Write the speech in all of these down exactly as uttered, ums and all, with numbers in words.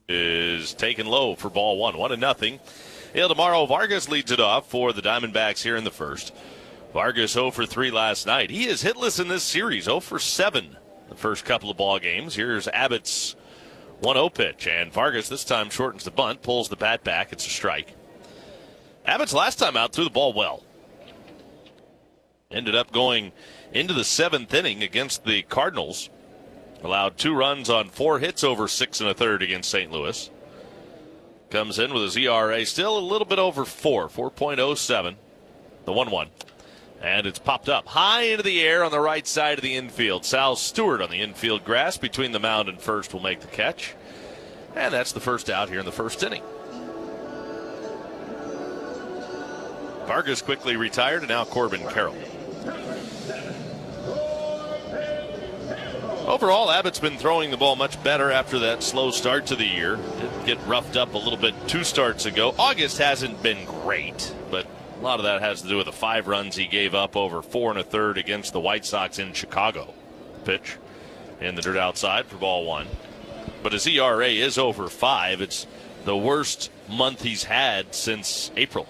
is taken low for ball one. One to nothing. Ildemaro Vargas leads it off for the Diamondbacks here in the first. Vargas oh for three last night. He is hitless in this series, oh for seven the first couple of ball games. Here's Abbott's one oh pitch, and Vargas this time shortens the bunt, pulls the bat back. It's a strike. Abbott's last time out threw the ball well. Ended up going into the seventh inning against the Cardinals. Allowed two runs on four hits over six and a third against Saint Louis. Comes in with his E R A still a little bit over four, four point oh seven, the one one. And it's popped up high into the air on the right side of the infield. Sal Stewart on the infield grass between the mound and first will make the catch. And that's the first out here in the first inning. Vargas quickly retired, and now Corbin Carroll. Overall, Abbott's been throwing the ball much better after that slow start to the year. Did get roughed up a little bit two starts ago. August hasn't been great, but a lot of that has to do with the five runs he gave up over four and a third against the White Sox in Chicago. Pitch in the dirt outside for ball one. But his E R A is over five. It's the worst month he's had since April.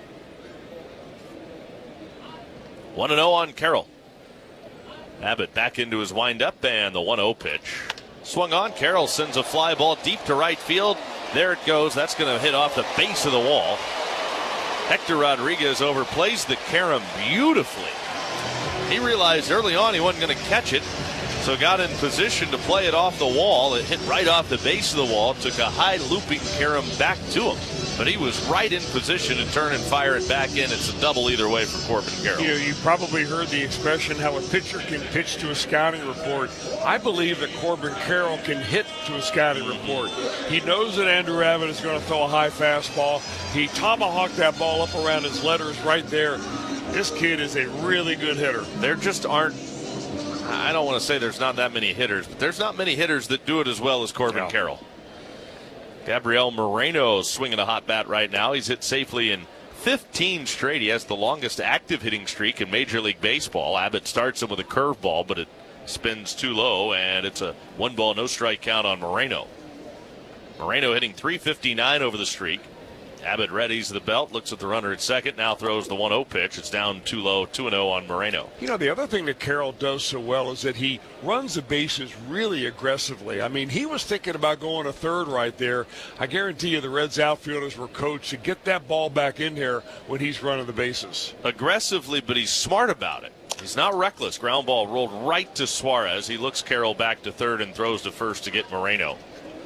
one and oh on Carroll. Abbott back into his windup, and the one oh pitch. Swung on. Carroll sends a fly ball deep to right field. There it goes. That's going to hit off the base of the wall. Hector Rodriguez overplays the carom beautifully. He realized early on he wasn't going to catch it, so got in position to play it off the wall. It hit right off the base of the wall, took a high looping carom back to him. But he was right in position to turn and fire it back in. It's a double either way for Corbin Carroll. You know, you probably heard the expression how a pitcher can pitch to a scouting report. I believe that Corbin Carroll can hit to a scouting report. He knows that Andrew Abbott is going to throw a high fastball. He tomahawked that ball up around his letters right there. This kid is a really good hitter. There just aren't, I don't want to say there's not that many hitters, but there's not many hitters that do it as well as Corbin no. Carroll. Gabriel Moreno swinging a hot bat right now. He's hit safely in fifteen straight. He has the longest active hitting streak in Major League Baseball. Abbott starts him with a curveball, but it spins too low, and it's a one ball, no strike count on Moreno. Moreno hitting three fifty-nine over the streak. Abbott readies the belt, looks at the runner at second, now throws the one oh pitch. It's down too low, two and oh on Moreno. You know, the other thing that Carroll does so well is that he runs the bases really aggressively. I mean, he was thinking about going to third right there. I guarantee you the Reds outfielders were coached to get that ball back in there when he's running the bases. Aggressively, but he's smart about it. He's not reckless. Ground ball rolled right to Suarez. He looks Carroll back to third and throws to first to get Moreno.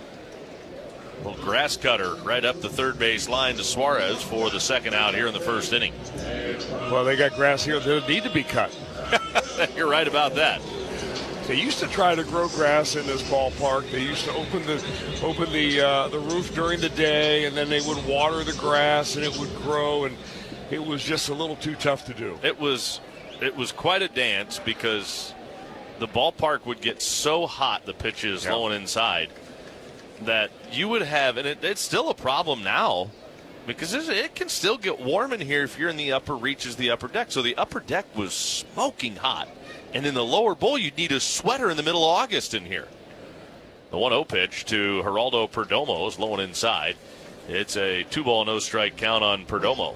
Little grass cutter right up the third base line to Suarez for the second out here in the first inning. Well, they got grass here that need to be cut. You're right about that. They used to try to grow grass in this ballpark. They used to open the open the uh, the roof during the day, and then they would water the grass, and it would grow, and it was just a little too tough to do. It was, it was quite a dance because the ballpark would get so hot, the pitches yeah. low and inside, that you would have, and it, it's still a problem now because it can still get warm in here if you're in the upper reaches, the upper deck. So the upper deck was smoking hot, and in the lower bowl you'd need a sweater in the middle of August in here. The one oh pitch to Geraldo Perdomo is low and inside. It's a two ball, no strike count on Perdomo.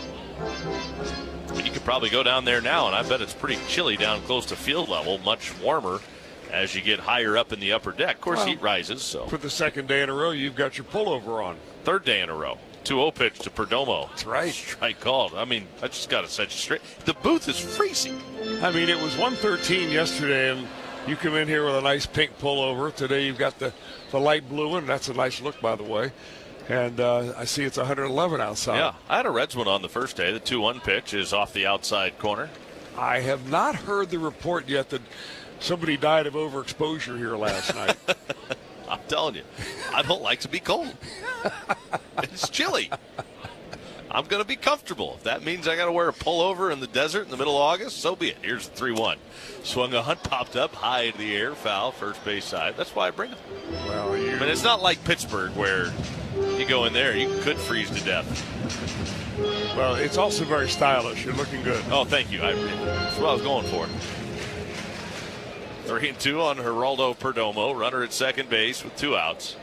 You could probably go down there now, and I bet it's pretty chilly down close to field level, much warmer as you get higher up in the upper deck. Of course, well, heat rises. So for the second day in a row, you've got your pullover on. Third day in a row. two oh pitch to Perdomo. That's right. Strike called. I mean, I just got to set you straight. The booth is freezing. I mean, it was one thirteen yesterday, and you come in here with a nice pink pullover. Today you've got the, the light blue one. That's a nice look, by the way. And uh, I see it's one eleven outside. Yeah, I had a Reds one on the first day. The two one pitch is off the outside corner. I have not heard the report yet that somebody died of overexposure here last night. I'm telling you, I don't like to be cold. It's chilly. I'm going to be comfortable. If that means I got to wear a pullover in the desert in the middle of August, so be it. Here's the three one. Swung a hunt, popped up high into the air, foul, first base side. That's why I bring it. Well, you... But it's not like Pittsburgh where you go in there, you could freeze to death. Well, it's also very stylish. You're looking good. Oh, thank you. I, that's what I was going for. Three and two on Geraldo Perdomo. Runner at second base with two outs.